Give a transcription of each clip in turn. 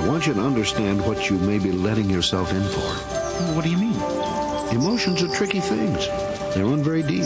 I want you to understand what you may be letting yourself in for. What do you mean? Emotions are tricky things. They run very deep.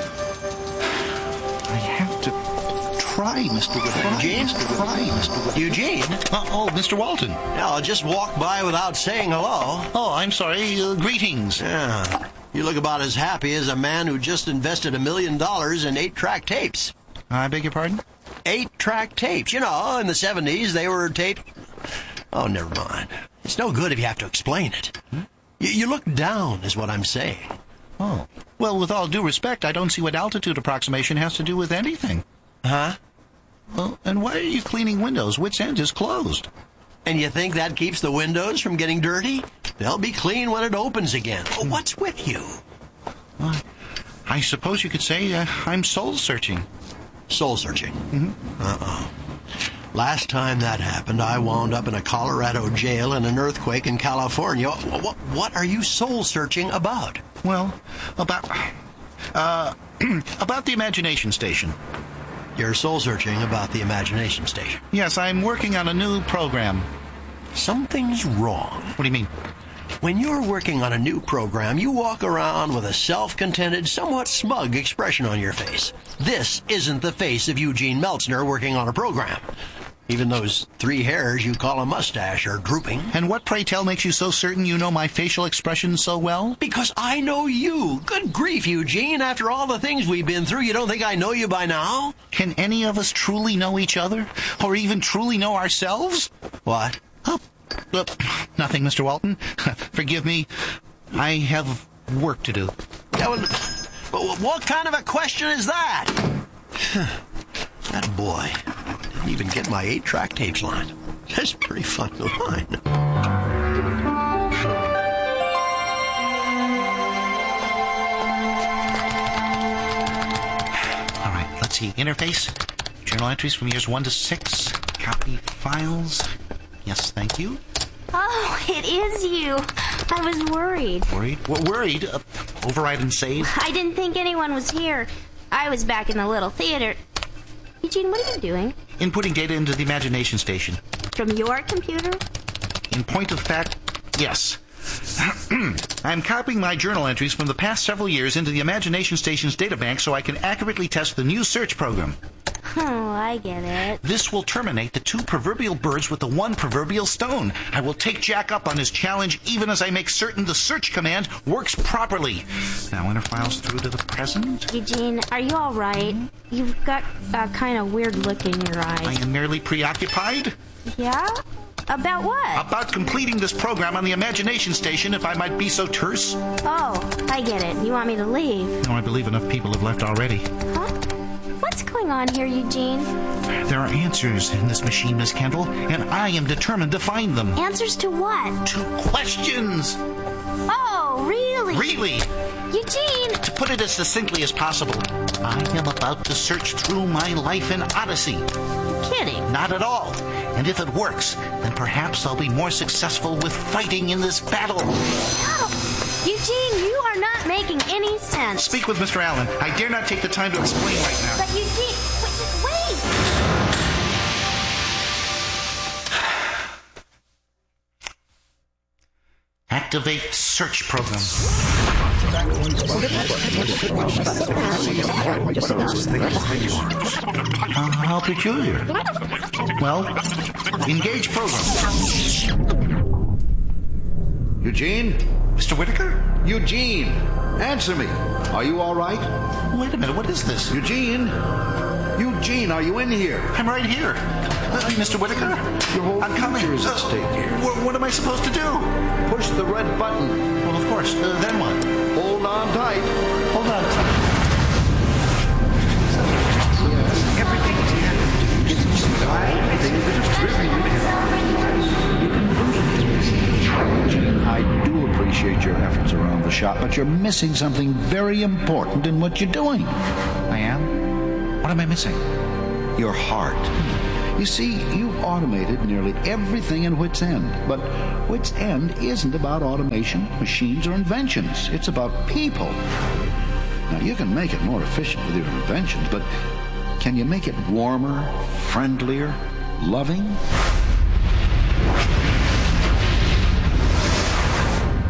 I have to try, Mr. Whitaker. Eugene? Mr. Walton. Yeah, I'll just walk by without saying hello. Oh, I'm sorry. Greetings. Yeah. You look about as happy as a man who just invested $1 million in 8-track tapes. I beg your pardon? 8-track tapes. You know, in the 70s, they were taped... Oh, never mind. It's no good if you have to explain it. You look down, is what I'm saying. Oh. Well, with all due respect, I don't see what altitude approximation has to do with anything. Huh? Well, and why are you cleaning windows? Wits End is closed. And you think that keeps the windows from getting dirty? They'll be clean when it opens again. Oh, what's with you? Well, I suppose you could say I'm soul-searching. Soul-searching? Mm-hmm. Uh-oh. Last time that happened, I wound up in a Colorado jail in an earthquake in California. What are you soul-searching about? Well, about the Imagination Station. You're soul-searching about the Imagination Station? Yes, I'm working on a new program. Something's wrong. What do you mean? When you're working on a new program, you walk around with a self-contented, somewhat smug expression on your face. This isn't the face of Eugene Meltzner working on a program. Even those 3 hairs you call a mustache are drooping. And what, pray tell, makes you so certain you know my facial expression so well? Because I know you. Good grief, Eugene. After all the things we've been through, you don't think I know you by now? Can any of us truly know each other? Or even truly know ourselves? What? Nothing, Mr. Walton. Forgive me. I have work to do. Yeah, well, what kind of a question is that? That boy didn't even get my 8-track tapes line. That's pretty fun to line. All right, let's see. Interface. Journal entries from years 1 to 6. Copy files. Yes, thank you. Oh, it is you. I was worried. Worried? What, worried? Override and save? I didn't think anyone was here. I was back in the little theater. Eugene, what are you doing? Inputting data into the Imagination Station. From your computer? In point of fact, yes. I'm copying my journal entries from the past several years into the Imagination Station's databank so I can accurately test the new search program. Oh, I get it. This will terminate the 2 proverbial birds with the 1 proverbial stone. I will take Jack up on his challenge even as I make certain the search command works properly. Now enter files through to the present. Eugene, are you all right? You've got a kind of weird look in your eyes. I am merely preoccupied. Yeah? About what? About completing this program on the Imagination Station, if I might be so terse. Oh, I get it. You want me to leave? No, I believe enough people have left already. Huh? What's going on here, Eugene? There are answers in this machine, Miss Kendall, and I am determined to find them. Answers to what? To questions. Oh, really? Really? Eugene! To put it as succinctly as possible, I am about to search through my life in Odyssey. You're kidding. Not at all. And if it works, then perhaps I'll be more successful with fighting in this battle. Oh, Eugene, you are not making any sense. Speak with Mr. Allen. I dare not take the time to explain right now. But Eugene, wait. Activate search program. How peculiar. Well, engage program. Eugene? Mr. Whitaker? Eugene! Answer me. Are you all right? Wait a minute, what is this? Eugene? Eugene, are you in here? I'm right here. Mr. Whitaker? Your whole I'm coming. future is at stake here. What am I supposed to do? Push the red button. Well, of course. Then what? Hold on tight. Hold on. Everything's here. I do appreciate your efforts around the shop, but you're missing something very important in what you're doing. I am? What am I missing? Your heart. You see, you've automated nearly everything in Wits End, but Wits End isn't about automation, machines, or inventions. It's about people. Now, you can make it more efficient with your inventions, but can you make it warmer, friendlier, loving?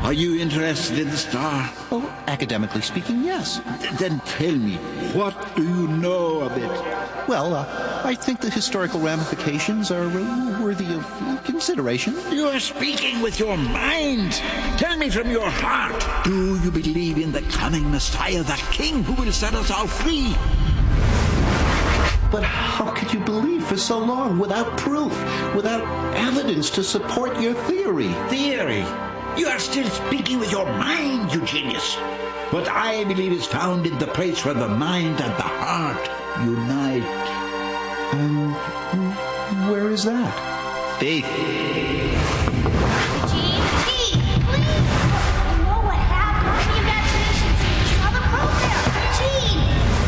Are you interested in the star? Well, academically speaking, yes. Then tell me, what do you know of it? Well, I think the historical ramifications are worthy of consideration. You are speaking with your mind. Tell me from your heart. Do you believe in the coming Messiah, the King who will set us all free? But how could you believe for so long without proof, without evidence to support your theory? Theory? You are still speaking with your mind, you genius. What I believe is found in the place where the mind and the heart unite. And where is that? Faith. Gene, please! You know what happened? Congratulations, you saw the program! Gene!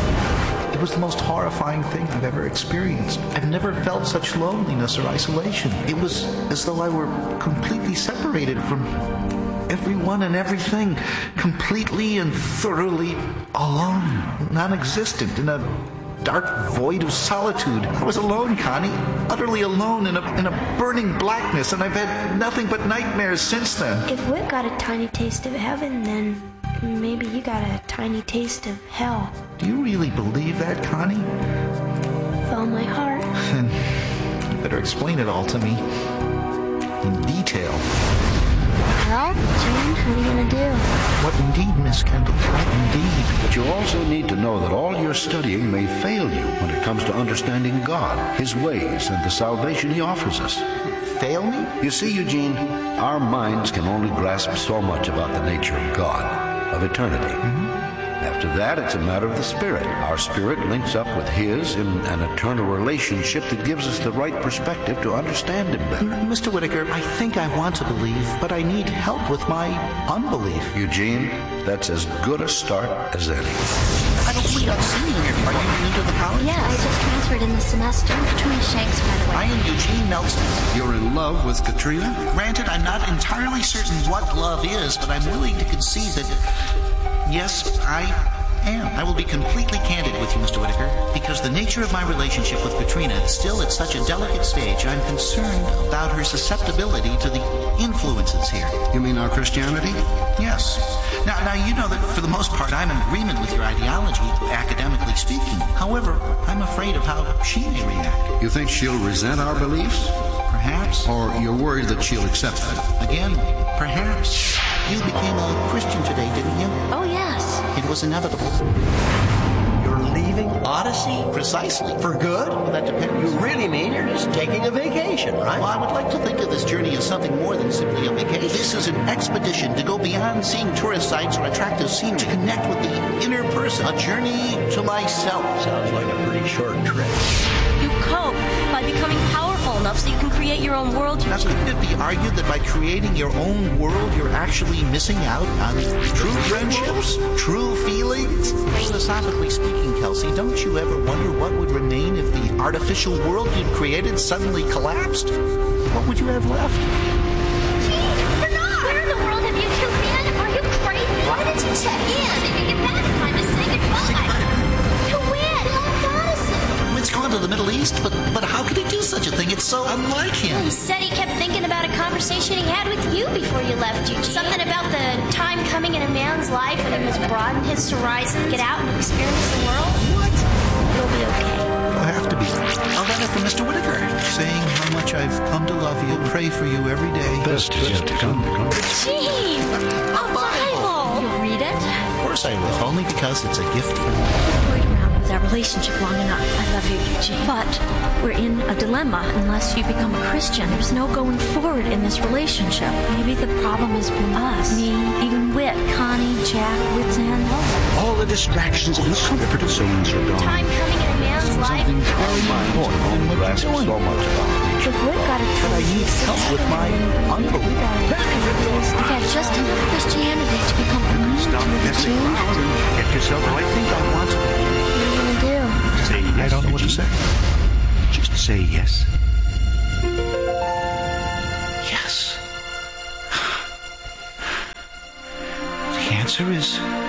It was the most horrifying thing I've ever experienced. I've never felt such loneliness or isolation. It was as though I were completely separated from everyone and everything, completely and thoroughly alone, non-existent, in a dark void of solitude. I was alone, Connie, utterly alone in a burning blackness, and I've had nothing but nightmares since then. If Whit got a tiny taste of heaven, then maybe you got a tiny taste of hell. Do you really believe that, Connie? With all my heart. Then you better explain it all to me in detail. Well, Gene, what are you gonna do? What indeed, Miss Kendall? What indeed? But you also need to know that all your studying may fail you when it comes to understanding God, His ways, and the salvation He offers us. Fail me? You see, Eugene, our minds can only grasp so much about the nature of God, of eternity. After that, it's a matter of the Spirit. Our spirit links up with His in an eternal relationship that gives us the right perspective to understand Him better. Mr. Whitaker, I think I want to believe, but I need help with my unbelief. Eugene, that's as good a start as any. I don't believe I've seen you here. Are you new to the college? Yeah, I just transferred in the semester. Katrina Shanks, by the way. I am Eugene Meltzer. You're in love with Katrina? Granted, I'm not entirely certain what love is, but I'm willing to concede that, yes, I am. I will be completely candid with you, Mr. Whitaker, because the nature of my relationship with Katrina is still at such a delicate stage. I'm concerned about her susceptibility to the influences here. You mean our Christianity? Yes. Now you know that for the most part I'm in agreement with your ideology, academically speaking. However, I'm afraid of how she may react. You think she'll resent our beliefs? Perhaps. Or you're worried that she'll accept them? Again, perhaps. You became a Christian today, didn't you? Oh, yes. It was inevitable. You're leaving Odyssey? Precisely. For good? Well, that depends. You really mean you're just taking a vacation, right? Well, I would like to think of this journey as something more than simply a vacation. This is an expedition to go beyond seeing tourist sites or attractive scenery, to connect with the inner person, a journey to myself. Sounds like a pretty short trip. You cope by becoming powerful enough so you can create your own world. Now, couldn't it be argued that by creating your own world, you're actually missing out on true friendships, true feelings? Philosophically speaking, Kelsey, don't you ever wonder what would remain if the artificial world you'd created suddenly collapsed? What would you have left? Bernard! Where in the world have you two been? Are you crazy? Why did you check in? If you get back in time to say goodbye. To win! It's gone to the Middle East, but how could he do such a thing? It's so unlike him. He said he kept thinking about a conversation he had with you before you left, Eugene. Something about the time coming in a man's life when he must broaden his horizon, get out and experience the world. What? You'll be okay. I'll have to be. A letter from Mr. Whitaker saying how much I've come to love you, pray for you every day. Best is yet to come. Gene! A Bible! You read it? Of course I will, only because it's a gift from me. Toyed around with our relationship long enough. I love you, Eugene. But we're in a dilemma unless you become a Christian. There's no going forward in this relationship. Maybe the problem has been us. Me, even Whit, Connie, Jack, Whit's End. All the distractions and the comfort of things are gone. Time coming in a man's life. Our minds can only grasp so much about nature. If Whit got a But I need help with my unbelief. I've had just enough Christianity to become immune to Stop messing Eugene. around and get yourself I right. think I want to. What are you gonna do? Say yes. I don't know what to Eugene. say. Just say yes. Yes. The answer is